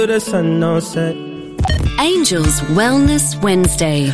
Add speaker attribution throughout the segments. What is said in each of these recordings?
Speaker 1: The sun no set.
Speaker 2: Angel's Wellness Wednesday.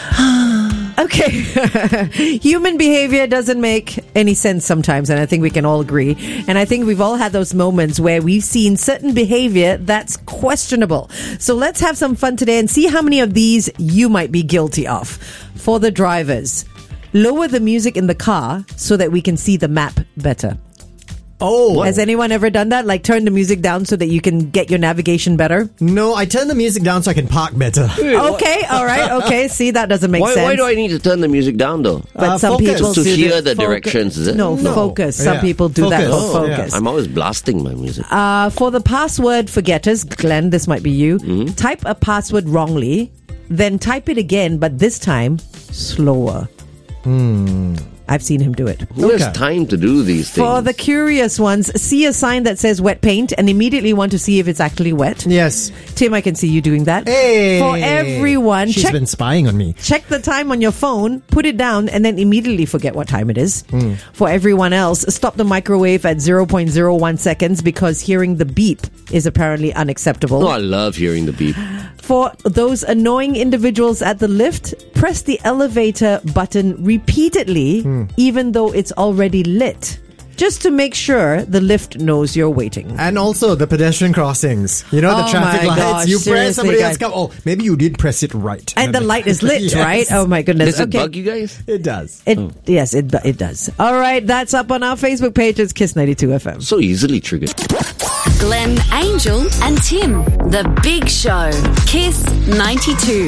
Speaker 3: Okay. Human behavior doesn't make any sense sometimes, and I think we can all agree. And I think we've all had those moments where we've seen certain behavior that's questionable. So let's have some fun today and see how many of these you might be guilty of. For the drivers, lower the music in the car so that we can see the map better.
Speaker 4: Oh.
Speaker 3: Has anyone ever done that? Like turn the music down so that you can get your navigation better?
Speaker 4: No, I turn the music down so I can park better.
Speaker 3: Okay, all right, okay. See, that doesn't make sense.
Speaker 5: Why do I need to turn the music down though?
Speaker 3: But some
Speaker 4: focus.
Speaker 3: people
Speaker 5: To
Speaker 3: do
Speaker 5: hear
Speaker 3: the
Speaker 5: the directions, is it?
Speaker 3: No, focus. Some
Speaker 4: Yeah.
Speaker 3: people do that
Speaker 4: Focus.
Speaker 3: for focus.
Speaker 5: I'm always blasting my music.
Speaker 3: For the password forgetters, Glenn, this might be you. Type a password wrongly, then type it again, but this time slower. I've seen him do it.
Speaker 5: Who has time to do these things?
Speaker 3: For the curious ones, see a sign that says wet paint and immediately want to see if it's actually wet.
Speaker 4: Yes.
Speaker 3: Tim, I can see you doing that.
Speaker 4: Hey.
Speaker 3: For everyone,
Speaker 4: She's been spying on me.
Speaker 3: check the time on your phone, put it down, and then immediately forget what time it is. For everyone else, stop the microwave at 0.01 seconds because hearing the beep is apparently unacceptable.
Speaker 5: Oh, I love hearing the beep.
Speaker 3: For those annoying individuals at the lift, press the elevator button repeatedly, even though it's already lit, just to make sure the lift knows you're waiting.
Speaker 4: And also the pedestrian crossings. You know, the
Speaker 3: Oh
Speaker 4: traffic
Speaker 3: my
Speaker 4: lights.
Speaker 3: gosh,
Speaker 4: You press,
Speaker 3: seriously,
Speaker 4: somebody else
Speaker 3: guys.
Speaker 4: come. Oh, maybe you did press it right.
Speaker 3: And the light is lit,
Speaker 4: Yes.
Speaker 3: right? Oh my goodness.
Speaker 5: Does it bug you guys?
Speaker 4: It does.
Speaker 3: Yes, it does. All right, that's up on our Facebook page. It's Kiss 92 FM.
Speaker 5: So easily triggered.
Speaker 2: Glenn, Angel, and Tim. The Big Show. Kiss 92.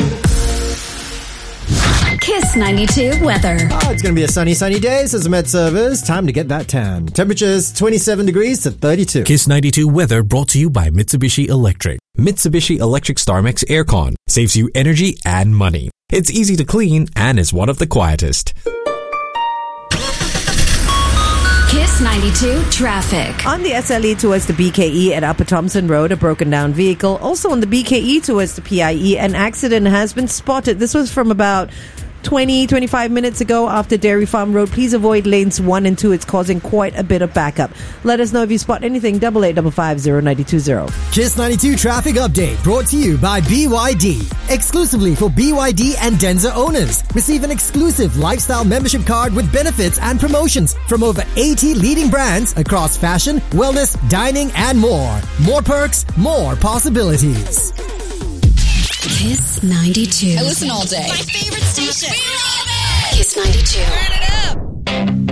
Speaker 2: Kiss 92 weather.
Speaker 4: Oh, it's going to be a sunny day, says the Met Service. Time to get that tan. Temperatures 27 degrees to 32.
Speaker 6: Kiss 92 weather brought to you by Mitsubishi Electric. Mitsubishi Electric StarMax Aircon saves you energy and money. It's easy to clean and is one of the quietest.
Speaker 2: Kiss 92 traffic.
Speaker 3: On the SLE towards the BKE at Upper Thompson Road, a broken down vehicle. Also on the BKE towards the PIE, an accident has been spotted. This was from about 25 minutes ago after Dairy Farm Road. Please avoid lanes 1 and 2. It's causing quite a bit of backup. Let us know if you spot anything. 88550920.
Speaker 4: Kiss 92 traffic update brought to you by BYD. Exclusively for BYD and Denza owners. Receive an exclusive lifestyle membership card with benefits and promotions from over 80 leading brands across fashion, wellness, dining, and more. More perks, more possibilities.
Speaker 2: Kiss 92.
Speaker 7: I listen all day. My favorite station. We love it.
Speaker 2: Kiss 92.
Speaker 7: Turn it up.